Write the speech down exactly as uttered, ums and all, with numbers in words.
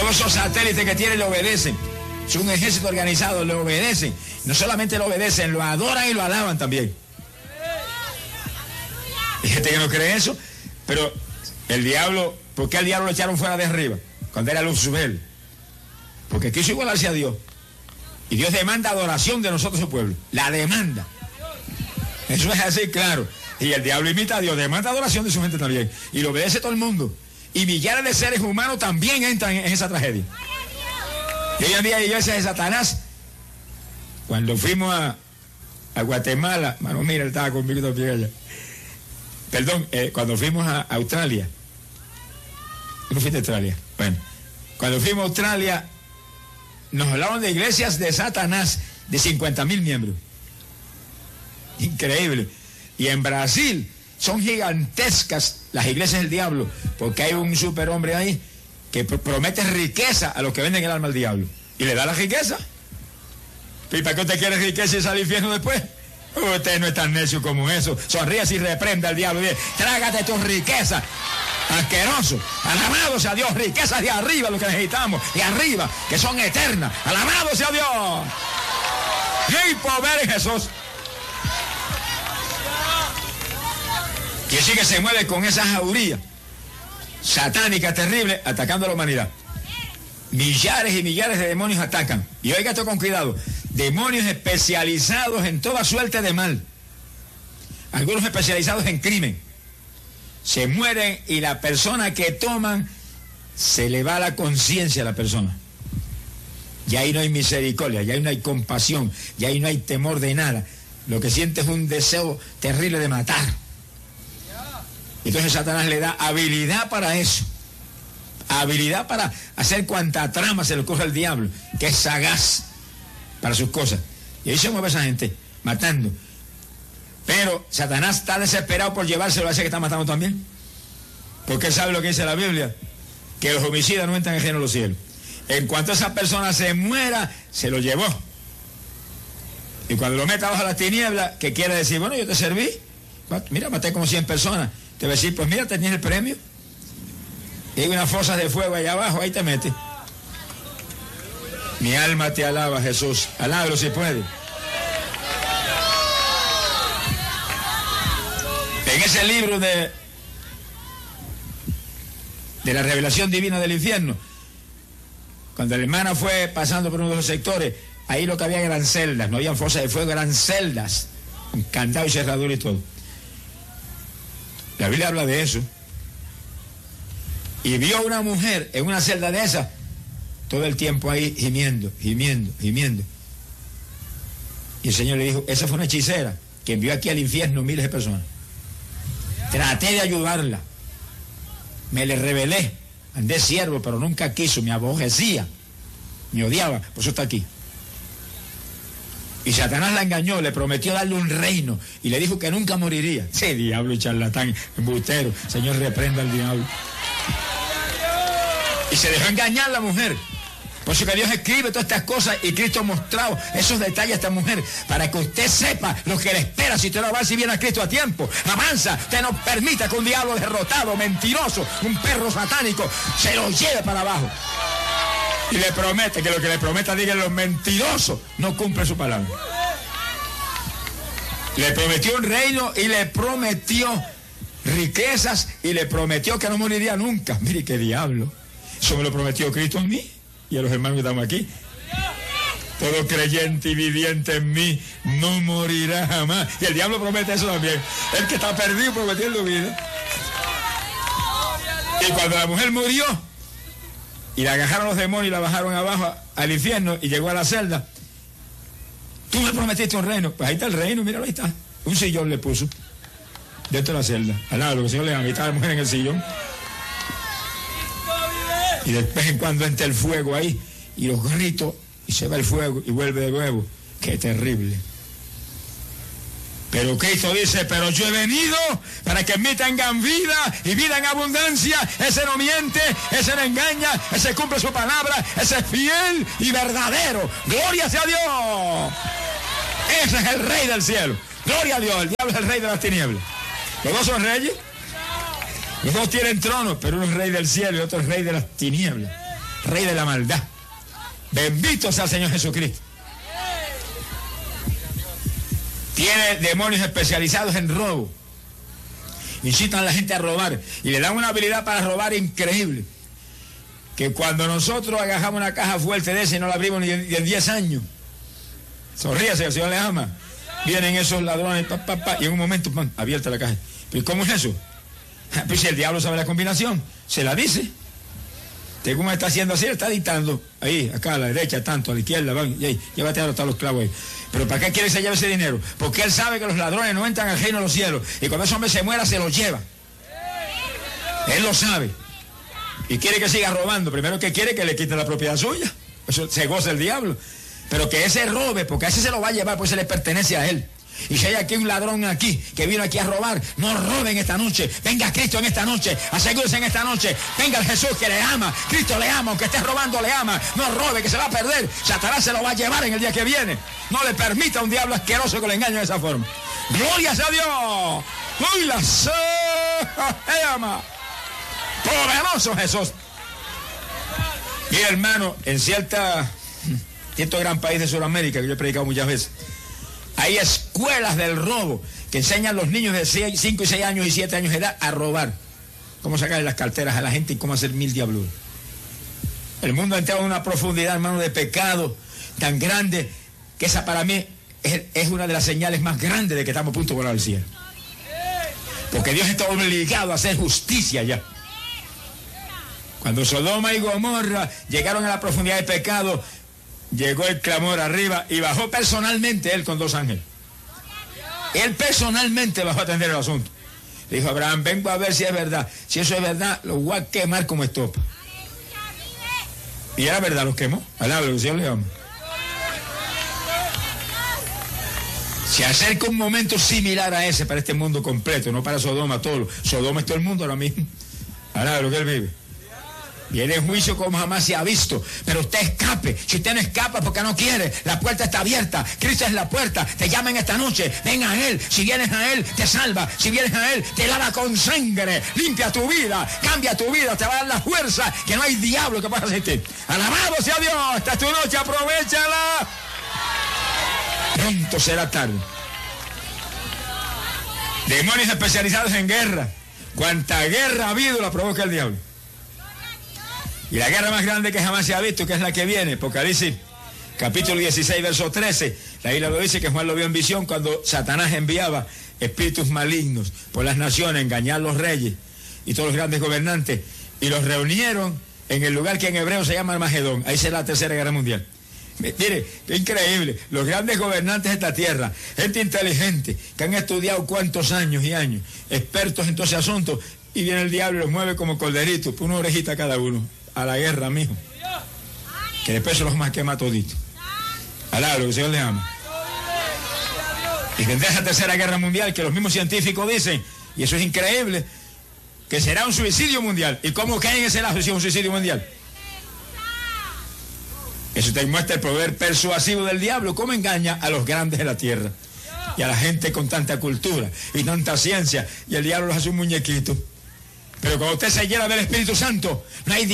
todos esos satélites que tiene le obedecen. Es un ejército organizado, le obedecen. No solamente lo obedecen, lo adoran y lo alaban también. Hay gente que no cree eso, pero el diablo, ¿por qué al diablo lo echaron fuera de arriba? Cuando era Luzbel. Porque quiso igualarse a Dios. Y Dios demanda adoración de nosotros, su pueblo. La demanda. Eso es así, claro. Y el diablo imita a Dios, demanda adoración de su gente también. Y lo obedece todo el mundo. Y millares de seres humanos también entran en esa tragedia. Y hoy en día hay iglesias de Satanás. Cuando fuimos a, a Guatemala, mano, mira, él estaba conmigo también. Perdón, eh, cuando fuimos a Australia. ¿No fuiste a Australia? Bueno, cuando fuimos a Australia, nos hablaban de iglesias de Satanás de cincuenta mil miembros. Increíble. Y en Brasil son gigantescas las iglesias del diablo, porque hay un superhombre ahí que promete riqueza a los que venden el alma al diablo. Y le da la riqueza. ¿Y para qué usted quiere riqueza y sale al infierno después? Usted no es tan necio como eso. Sonríe y reprenda al diablo. Dice, trágate tu riqueza. Asqueroso. Alabado sea Dios. Riquezas de arriba, lo que necesitamos. De arriba, que son eternas. Alabado sea Dios. ¡Hey, poder Jesús! Y así que se mueve con esa jauría satánica terrible, atacando a la humanidad. Millares y millares de demonios atacan. Y oiga esto con cuidado. Demonios especializados en toda suerte de mal. Algunos especializados en crimen. Se mueren y la persona que toman, se le va la conciencia a la persona. Ya ahí no hay misericordia, ya ahí no hay compasión, ya ahí no hay temor de nada. Lo que siente es un deseo terrible de matar. Entonces Satanás le da habilidad para eso. Habilidad para hacer cuanta trama se le ocurre al diablo, que es sagaz para sus cosas. Y ahí se mueve esa gente, matando. Pero Satanás está desesperado por llevárselo a ese que está matando también. Porque él sabe lo que dice la Biblia, que los homicidas no entran en el reino de los cielos. En cuanto esa persona se muera, se lo llevó. Y cuando lo meta bajo las tinieblas, ¿qué quiere decir? Bueno, yo te serví. Mira, maté como cien personas. Te va a decir, pues mira, tenías el premio. Y hay unas fosas de fuego allá abajo, ahí te metes. Mi alma te alaba, Jesús. Alábalo si puede. En ese libro de, de la revelación divina del infierno, cuando la hermana fue pasando por uno de los sectores, ahí lo que había eran celdas, no habían fosas de fuego, eran celdas, con candado y cerradura y todo. La Biblia habla de eso. Y vio a una mujer en una celda de esas, todo el tiempo ahí gimiendo, gimiendo, gimiendo. Y el Señor le dijo, esa fue una hechicera que envió aquí al infierno miles de personas. Traté de ayudarla. Me le rebelé. Andé siervo, pero nunca quiso. Me aborrecía. Me odiaba. Por eso está aquí. Y Satanás la engañó, le prometió darle un reino y le dijo que nunca moriría. Sí, diablo y charlatán, embustero. Señor, reprenda al diablo. Y se dejó engañar la mujer. Por eso que Dios escribe todas estas cosas y Cristo ha mostrado esos detalles a esta mujer para que usted sepa lo que le espera si usted no va, si viene a Cristo a tiempo. Avanza, usted no permita que un diablo derrotado, mentiroso, un perro satánico, se lo lleve para abajo. Y le promete que lo que le prometa, diga, los mentirosos no cumple su palabra. Le prometió un reino y le prometió riquezas y le prometió que no moriría nunca. Mire qué diablo. Eso me lo prometió Cristo a mí y a los hermanos que estamos aquí. Todo creyente y viviente en mí no morirá jamás. Y el diablo promete eso también. El que está perdido prometiendo vida. Y cuando la mujer murió y la agarraron los demonios y la bajaron abajo al infierno y llegó a la celda, tú me prometiste un reino. Pues ahí está el reino, míralo, ahí está. Un sillón le puso dentro de la celda. Al lado, lo que el Señor le da, ahí está la mujer en el sillón. Y de vez en cuando entra el fuego ahí y los gritos y se va el fuego y vuelve de nuevo. Qué terrible. Pero Cristo dice, pero yo he venido para que en mí tengan vida y vida en abundancia. Ese no miente, ese no engaña, ese cumple su palabra, ese es fiel y verdadero. Gloria sea a Dios. Ese es el rey del cielo. Gloria a Dios. El diablo es el rey de las tinieblas. Los dos son reyes. Los dos tienen tronos, pero uno es rey del cielo y otro es rey de las tinieblas. rey de la maldad. Bendito sea el Señor Jesucristo. Tiene demonios especializados en robo. Incitan a la gente a robar y le dan una habilidad para robar increíble. Que cuando nosotros agajamos una caja fuerte de esa y no la abrimos ni en diez años, sonríase, el Señor le ama. Vienen esos ladrones, pa, pa, pa, y en un momento, pan, abierta la caja. ¿Pero cómo es eso? Pues si el diablo sabe la combinación, se la dice. ¿Usted cómo está haciendo así? Está dictando. Ahí, acá a la derecha, tanto, a la izquierda, van, y ahí, llévate a los clavos ahí. ¿Pero para qué quiere que se lleve ese dinero? Porque él sabe que los ladrones no entran al reino de los cielos. Y cuando ese hombre se muera, se los lleva. Él lo sabe. Y quiere que siga robando. Primero que quiere que le quite la propiedad suya. Eso se goza el diablo. Pero que ese robe, porque a ese se lo va a llevar, pues se le pertenece a él. Y si hay aquí un ladrón aquí, que vino aquí a robar, no roben esta noche. Venga Cristo en esta noche, asegúrese en esta noche. Venga el Jesús que le ama, Cristo le ama, aunque esté robando le ama. No robe, que se va a perder. Satanás se lo va a llevar en el día que viene. No le permita a un diablo asqueroso que le engañe de esa forma. ¡Glorias a Dios! ¡Uy, la se ama! ¡Poderoso Jesús! Mira, hermano, en cierta, cierto gran país de Sudamérica, que yo he predicado muchas veces, hay escuelas del robo que enseñan a los niños de cinco y seis años y siete años de edad a robar. Cómo sacarle las carteras a la gente y cómo hacer mil diabluras. El mundo ha entrado en una profundidad, hermano, de pecado tan grande que esa para mí es, es una de las señales más grandes de que estamos a punto de volar al cielo. Porque Dios está obligado a hacer justicia ya. Cuando Sodoma y Gomorra llegaron a la profundidad de pecado, llegó el clamor arriba y bajó personalmente él con dos ángeles. Él personalmente bajó a atender el asunto. Le dijo a Abraham, vengo a ver si es verdad. Si eso es verdad, lo voy a quemar como estopa. Y era verdad, los quemó. Alaba, el Señor le ama. Se acerca un momento similar a ese para este mundo completo, no para Sodoma, todo. Sodoma es todo el mundo ahora mismo. Alaba lo que él vive. Viene en juicio como jamás se ha visto. Pero usted escape. Si usted no escapa porque no quiere, la puerta está abierta. Cristo es la puerta. Te llaman esta noche. Ven a Él. Si vienes a Él, te salva. Si vienes a Él, te lava con sangre. Limpia tu vida. Cambia tu vida. Te va a dar la fuerza que no hay diablo que pueda resistir. Alabado sea Dios. Esta es tu noche. Aprovechala. Pronto será tarde. Demonios especializados en guerra. Cuanta guerra ha habido la provoca el diablo. Y la guerra más grande que jamás se ha visto, que es la que viene, Apocalipsis, capítulo dieciséis, verso trece, la Biblia lo dice que Juan lo vio en visión cuando Satanás enviaba espíritus malignos por las naciones, a engañar a los reyes y todos los grandes gobernantes, y los reunieron en el lugar que en hebreo se llama Armagedón. Ahí será la tercera guerra mundial. Mire, qué increíble, los grandes gobernantes de esta tierra, gente inteligente, que han estudiado cuántos años y años, expertos en todo ese asunto, y viene el diablo y los mueve como corderitos, una orejita cada uno. A la guerra, mijo. Que después se los más quema todito. Alá, lo que el Señor le ama. Y tendrá esa tercera guerra mundial que los mismos científicos dicen, y eso es increíble, que será un suicidio mundial. ¿Y cómo cae en ese lazo si es un suicidio mundial? Eso te muestra el poder persuasivo del diablo, cómo engaña a los grandes de la tierra y a la gente con tanta cultura y tanta ciencia, y el diablo los hace un muñequito. Pero cuando usted se llena del Espíritu Santo, no hay